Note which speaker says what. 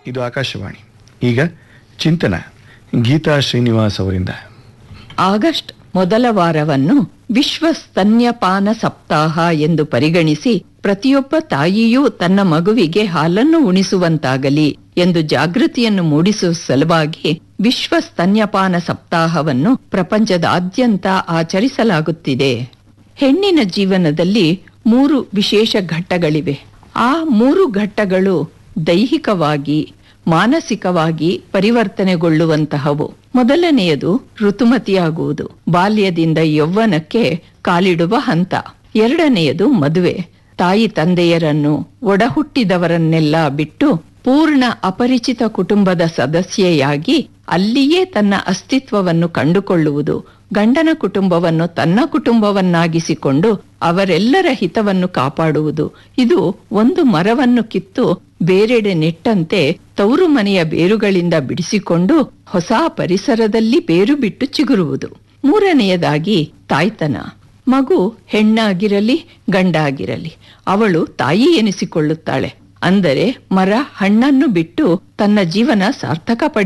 Speaker 1: ಇದು ಆಕಾಶವಾಣಿ. ಈಗ ಚಿಂತನ ಗೀತಾ ಶ್ರೀನಿವಾಸ್ ಅವರಿಂದ.
Speaker 2: ಆಗಸ್ಟ್ ಮೊದಲ ವಾರವನ್ನು ವಿಶ್ವ ಸ್ತನ್ಯಪಾನ ಸಪ್ತಾಹ ಎಂದು ಪರಿಗಣಿಸಿ ಪ್ರತಿಯೊಬ್ಬ ತಾಯಿಯೂ ತನ್ನ ಮಗುವಿಗೆ ಹಾಲನ್ನು ಉಣಿಸುವಂತಾಗಲಿ ಎಂದು ಜಾಗೃತಿಯನ್ನು ಮೂಡಿಸುವ ಸಲುವಾಗಿ ವಿಶ್ವ ಸ್ತನ್ಯಪಾನ ಸಪ್ತಾಹವನ್ನು ಪ್ರಪಂಚದಾದ್ಯಂತ ಆಚರಿಸಲಾಗುತ್ತಿದೆ. ಹೆಣ್ಣಿನ ಜೀವನದಲ್ಲಿ 3 ವಿಶೇಷ ಘಟ್ಟಗಳಿವೆ. ಆ 3 ಘಟ್ಟಗಳು ದೈಹಿಕವಾಗಿ, ಮಾನಸಿಕವಾಗಿ ಪರಿವರ್ತನೆಗೊಳ್ಳುವಂತಹವು. ಮೊದಲನೆಯದು ಋತುಮತಿಯಾಗುವುದು, ಬಾಲ್ಯದಿಂದ ಯೌವನಕ್ಕೆ ಕಾಲಿಡುವ ಹಂತ. ಎರಡನೆಯದು ಮದುವೆ, ತಾಯಿ ತಂದೆಯರನ್ನು, ಒಡಹುಟ್ಟಿದವರನ್ನೆಲ್ಲ ಬಿಟ್ಟು ಪೂರ್ಣ ಅಪರಿಚಿತ ಕುಟುಂಬದ ಸದಸ್ಯೆಯಾಗಿ ಅಲ್ಲಿಯೇ ತನ್ನ ಅಸ್ತಿತ್ವವನ್ನು ಕಂಡುಕೊಳ್ಳುವುದು. ಗಂಡನ ಕುಟುಂಬವನ್ನು ತನ್ನ ಕುಟುಂಬವನ್ನಾಗಿಸಿಕೊಂಡು ಅವರೆಲ್ಲರ ಹಿತವನ್ನು ಕಾಪಾಡುವುದು. ಇದು ಒಂದು ಮರವನ್ನು ಕಿತ್ತು ಬೇರೆಡೆ ನೆಟ್ಟಂತೆ ತವರು ಮನೆಯ ಬೇರುಗಳಿಂದ ಬಿಡಿಸಿಕೊಂಡು ಹೊಸ ಪರಿಸರದಲ್ಲಿ ಬೇರು ಬಿಟ್ಟು ಚಿಗುರುವುದು. ಮೂರನೆಯದಾಗಿ ತಾಯ್ತನ. ಮಗು ಹೆಣ್ಣಾಗಿರಲಿ ಗಂಡಾಗಿರಲಿ ಅವಳು ತಾಯಿ ಎನಿಸಿಕೊಳ್ಳುತ್ತಾಳೆ. ಅಂದರೆ ಮರ ಹಣ್ಣನ್ನು ಬಿಟ್ಟು ತನ್ನ ಜೀವನ ಸಾರ್ಥಕ